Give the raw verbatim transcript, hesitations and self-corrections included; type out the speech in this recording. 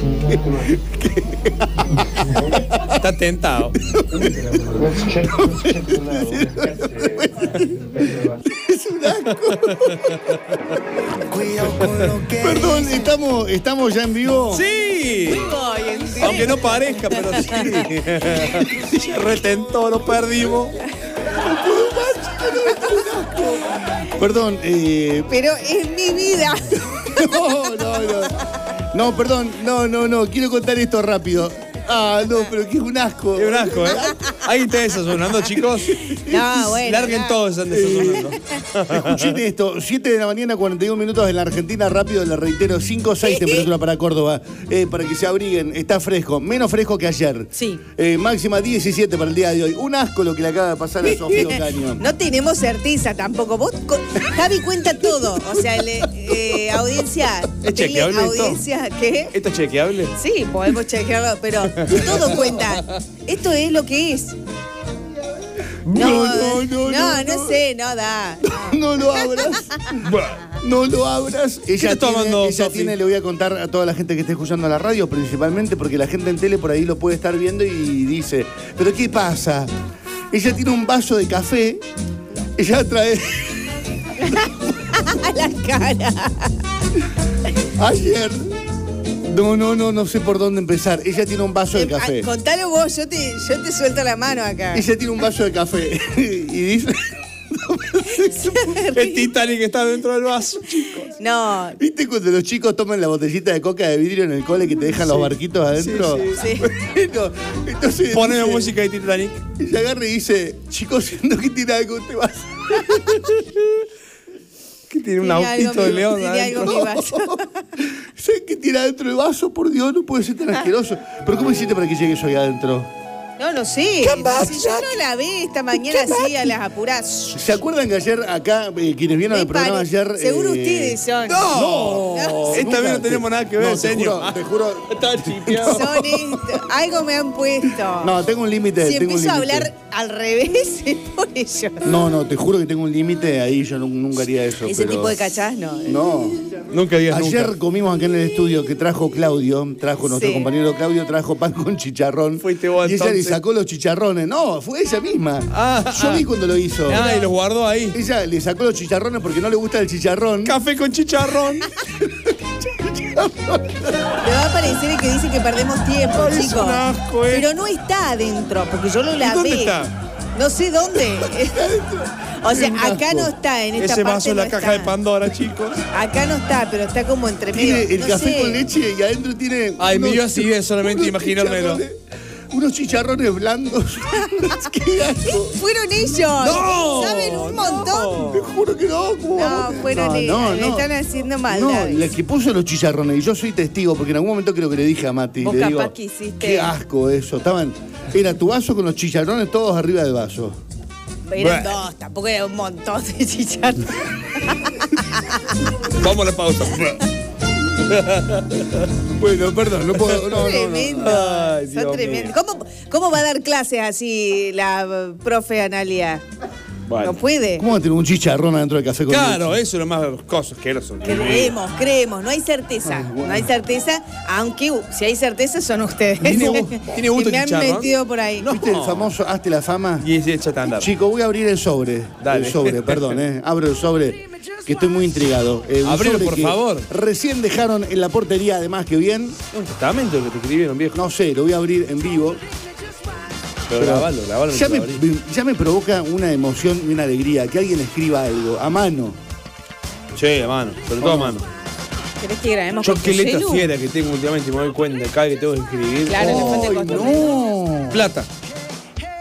Está tentado. Es un asco. Perdón, ¿estamos, ¿estamos ya en vivo? ¡Sí! Aunque no parezca, pero sí. Retentó, lo perdimos. Perdón, eh... Pero es mi vida. No, no, no. No, perdón, no, no, no. Quiero contar esto rápido. Ah, no, pero que es un asco. Es un asco, ¿eh? ¿Alguien está desayunando, chicos? No, bueno. Larguen no. todos, están desayunando. Escuchen esto, siete de la mañana, cuarenta y un minutos en la Argentina, rápido, les reitero, cinco o seis temperatura para Córdoba, eh, para que se abriguen, está fresco, menos fresco que ayer. Sí. Eh, máxima diecisiete para el día de hoy. Un asco lo que le acaba de pasar a Sofía Ocaño. No tenemos certeza tampoco. Vos, co- Javi cuenta todo. O sea, el, eh, audiencia. ¿Es chequeable esto? Audiencia, ¿qué? ¿Esto es chequeable? Sí, podemos chequearlo, pero todo cuenta. Esto es lo que es. No, no, no, no, no, no sé, no da. No lo abras. No lo abras. Ella, está tiene, tomando, ella Sofi? tiene, le voy a contar a toda la gente que esté escuchando la radio, principalmente porque la gente en tele por ahí lo puede estar viendo y dice, ¿pero qué pasa? Ella tiene un vaso de café, ella trae... La cara. Ayer... No, no, no, no sé por dónde empezar. Ella tiene un vaso de café. Ah, contalo vos, yo te, yo te suelto la mano acá. Ella tiene un vaso de café y dice... El Titanic está dentro del vaso, chicos. No. ¿Viste cuando los chicos toman la botellita de coca de vidrio en el cole que te dejan los barquitos adentro? Sí, sí. Bueno, entonces Poneme dice- música de Titanic. Ella agarra y dice, chicos, siento que tiene algo este vaso. Que tiene un Tiene autito algo de mi- león tiene adentro. algo mi vaso. ¿Sabes qué tiene adentro el vaso? Por Dios, no puede ser tan asqueroso. ¿Pero cómo hiciste para que llegue eso ahí adentro? No, no sé. Si yo no la vi esta mañana así a las apuras. ¿Se acuerdan que ayer acá, eh, quienes vieron el Me programa pare- ayer... Seguro eh, ustedes son. ¡No! No. Esta vez no tenemos nada que ver, no, te señor. juro, te juro... Está chipeado. Son esto. Algo me han puesto. No, tengo un límite. Si tengo un empiezo a límite. hablar al revés, es por ello. No, no, te juro que tengo un límite ahí, yo nu- nunca haría eso. Ese pero- tipo de cachás, no. No. Nunca digas Ayer nunca. comimos acá en el estudio que trajo Claudio, trajo nuestro Sí. compañero Claudio, trajo pan con chicharrón. Fuiste vos, y ella le entonces. sacó los chicharrones. No, fue ella misma. Ah, Yo ah. vi cuando lo hizo. Ah, y los guardó ahí. Ella le sacó los chicharrones porque no le gusta el chicharrón. Café con chicharrón. Le va a parecer que dice que perdemos tiempo, Ay, es chicos. un asco, eh. Pero no está adentro, porque yo lo lavé. ¿Dónde está? No sé dónde. O sea, Es un acá asco. no está, en esta Ese parte vaso es no la caja está. de Pandora, chicos. Acá no está, pero está como entre medio. Tiene el no café sé. con leche y adentro tiene. Ay, me unos- dio acidez solamente unos imaginármelo. chicharrones- Unos chicharrones blandos. ¡Qué asco! Fueron ellos. ¡No! Saben un montón. Te juro que no. ¿Cómo No, vamos a- fueron no, ellos. no, Le no. están haciendo No, maldades. la que puso los chicharrones, y yo soy testigo, porque en algún momento creo que le dije a Mati, Vos le capaz digo, que hiciste- qué asco eso, estaban, era tu vaso con los chicharrones todos arriba del vaso. Eran Bueno. dos, tampoco era un montón de chicharrones. Vamos a la pausa. Bueno, perdón, no puedo, no, no, no. Tremendo. Ay, Son Dios tremendos. mío. ¿Cómo, ¿Cómo va a dar clases así la eh, profe Analia? Bueno. No puede. ¿Cómo va a tener un chicharrón adentro del café con Claro, leche? eso es lo más cosas que son. Creemos, creemos, no hay certeza. Ay, bueno. No hay certeza, aunque uh, si hay certeza son ustedes. ¿Tiene gu- tiene gusto que me han chicharrón? metido por ahí. ¿Viste el famoso Hazte la fama? Y ese échate a andar. Chico, voy a abrir el sobre. Dale. El sobre, perdón, eh. Abro el sobre, que estoy muy intrigado. Eh, un Abrilo, sobre por que favor. Recién dejaron en la portería, además que bien. Un testamento que te escribieron, viejo. No sé, lo voy a abrir en vivo. pero grabalo, grabalo. Ya me, mientras lo abrís. ya me provoca una emoción y una alegría que alguien escriba algo a mano. Che, a mano, sobre todo a mano. ¿Querés que grabemos Yo con qué tu letra celu? fiera que tengo últimamente y me doy cuenta cada vez que tengo que escribir. Claro, le falta el ¡Ay, costumbre. no! Plata.